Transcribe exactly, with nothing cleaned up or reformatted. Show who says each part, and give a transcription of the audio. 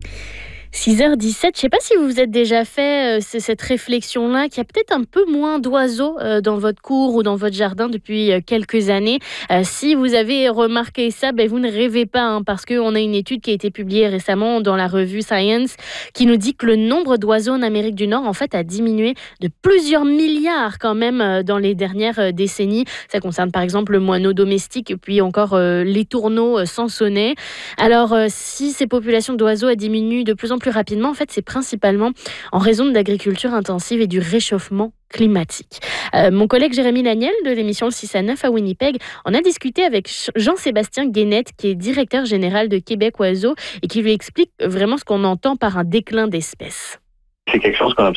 Speaker 1: six heures dix-sept, je ne sais pas si vous vous êtes déjà fait euh, c- cette réflexion-là, qu'il y a peut-être un peu moins d'oiseaux euh, dans votre cour ou dans votre jardin depuis euh, quelques années. Euh, si vous avez remarqué ça, ben, vous ne rêvez pas, hein, parce qu'on a une étude qui a été publiée récemment dans la revue Science qui nous dit que le nombre d'oiseaux en Amérique du Nord en fait, a diminué de plusieurs milliards quand même euh, dans les dernières euh, décennies. Ça concerne par exemple le moineau domestique et puis encore euh, les tourneaux euh, sansonnets. Alors, euh, si ces populations d'oiseaux diminuent de plus en plus rapidement, en fait, c'est principalement en raison de l'agriculture intensive et du réchauffement climatique. Euh, mon collègue Jérémy Laniel de l'émission Le six à neuf à Winnipeg en a discuté avec Jean-Sébastien Guénette, qui est directeur général de Québec Oiseaux et qui lui explique vraiment ce qu'on entend par un déclin d'espèces.
Speaker 2: C'est quelque chose qu'on observe